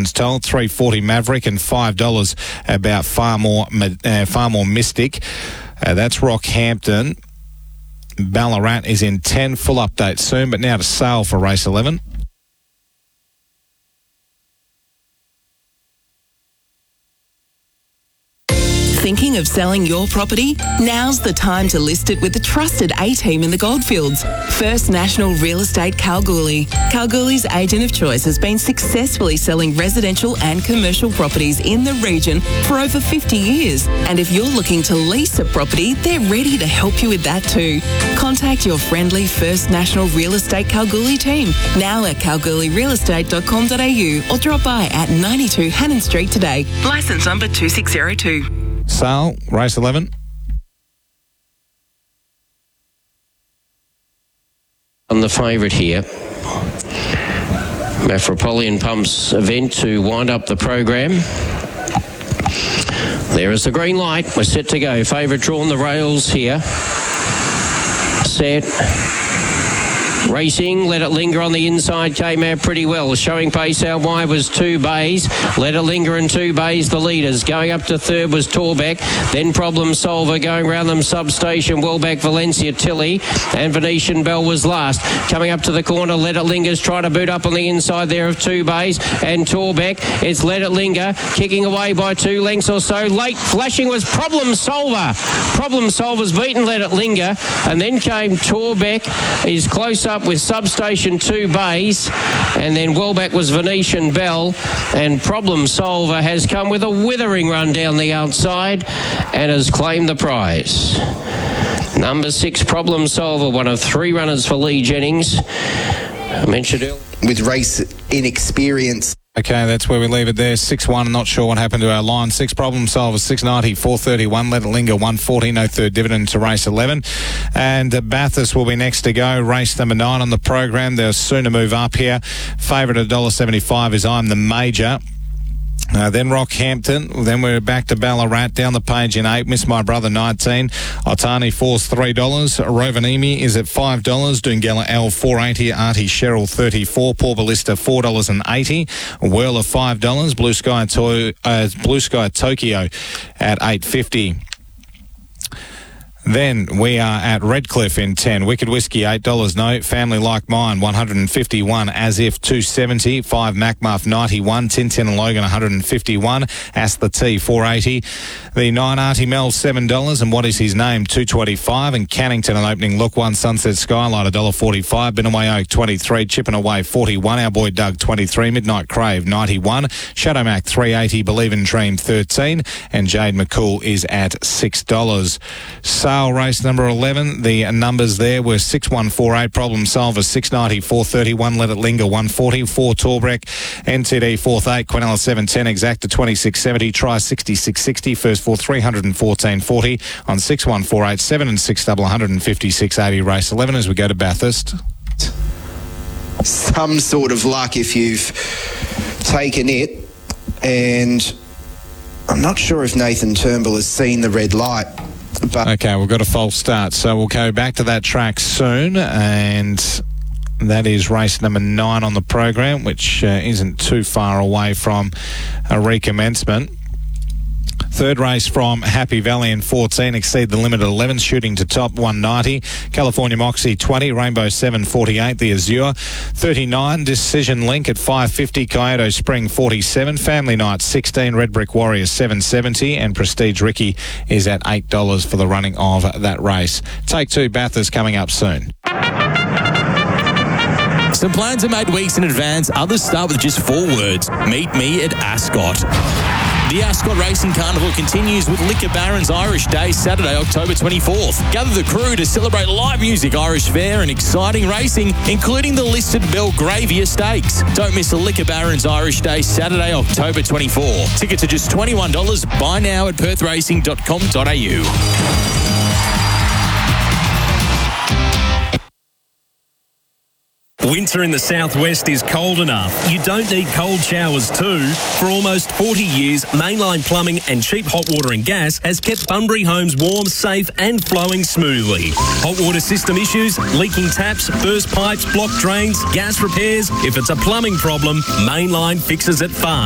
Legends Toll, $3.40 Maverick, and $5 about Far More Mystic. That's Rockhampton. Ballarat is in 10. Full update soon, but now to Sale for race 11. Thinking of selling your property? Now's the time to list it with the trusted A-team in the Goldfields. First National Real Estate Kalgoorlie. Kalgoorlie's agent of choice has been successfully selling residential and commercial properties in the region for over 50 years. And if you're looking to lease a property, they're ready to help you with that too. Contact your friendly First National Real Estate Kalgoorlie team, now at kalgoorlierealestate.com.au, or drop by at 92 Hannon Street today. Licence number 2602. Sale, race 11. I'm the favourite here. Metropolitan Pumps event to wind up the program. There is the green light. We're set to go. Favourite drawn the rails here. Set. Racing, Let It Linger on the inside, came out pretty well. Showing pace out wide was Two Bays. Let It Linger and Two Bays, the leaders. Going up to third was Torbeck. Then Problem Solver going round them, Substation, Welbeck, Valencia, Tilly. And Venetian Bell was last. Coming up to the corner, Let It Linger's trying to boot up on the inside there of Two Bays. And Torbeck, it's Let It Linger, kicking away by 2 lengths or so. Late flashing was Problem Solver. Problem Solver's beaten Let It Linger. And then came Torbeck, is close up with Substation, Two Bays, and then Welbeck was Venetian Bell, and Problem Solver has come with a withering run down the outside and has claimed the prize. Number 6, Problem Solver, one of 3 runners for Lee Jennings. I mentioned earlier. With race inexperience. Okay, that's where we leave it there. 6-1, not sure what happened to our line. 6 Problem Solver, 690, 431. Let It Linger, 140, no third dividend to race 11. And Bathurst will be next to go. Race number 9 on the program. They're soon to move up here. Favourite at $1.75 is I'm the Major. Then Rockhampton, then we're back to Ballarat, down the page in 8, Miss My Brother 19, Otani Force $3, Rovanimi is at $5, Dungella L $4.80, Artie Cheryl $34, Paul Ballista $4.80, Whirler $5, Blue Sky Tokyo at $8.50. Then we are at Redcliffe in 10. Wicked Whiskey, $8. No. Family Like Mine, $151. As If, $270. 5 Macmuff, $91. Tintin and Logan, $151. Ask the T, $480. The 9 Artie Mel, $7. And What Is His Name, $225. And Cannington, an opening look, 1 Sunset Skylight, $1.45. Binaway Oak, $23. Chipping Away, $41. Our Boy Doug, $23. Midnight Crave, $91. Shadow Mac, $3.80. Believe in Dream, $13. And Jade McCool is at $6. Sale race number 11. The numbers there were 6148, Problem Solver 690, 431, Let It Linger 140, 4 Torbeck, NTD 4th 8, Quinella 710, Exacta 2670, Try 6660, first for 314.40 on 6148, 7 and 6 double 156.80 race 11 as we go to Bathurst. Some sort of luck if you've taken it, and I'm not sure if Nathan Turnbull has seen the red light. But okay, we've got a false start, so we'll go back to that track soon, and that is race number 9 on the program, which isn't too far away from a recommencement. Third race from Happy Valley in 14, Exceed the Limit at 11, Shooting to Top 190, California Moxie 20, Rainbow 748, the Azure 39, Decision Link at 550, Coyote Spring 47, Family Night 16, Red Brick Warrior 770, and Prestige Ricky is at $8 for the running of that race. Take 2 Bathurst coming up soon. Some plans are made weeks in advance, others start with just 4 words. Meet me at Ascot. The Ascot Racing Carnival continues with Liquor Barons Irish Day, Saturday, October 24th. Gather the crew to celebrate live music, Irish fare and exciting racing, including the listed Belgravia Stakes. Don't miss the Liquor Barons Irish Day, Saturday, October 24. Tickets are just $21. Buy now at perthracing.com.au. Winter in the southwest is cold enough. You don't need cold showers too. For almost 40 years, Mainline Plumbing and Cheap Hot Water and Gas has kept Bunbury homes warm, safe and flowing smoothly. Hot water system issues, leaking taps, burst pipes, blocked drains, gas repairs. If it's a plumbing problem, Mainline fixes it fast.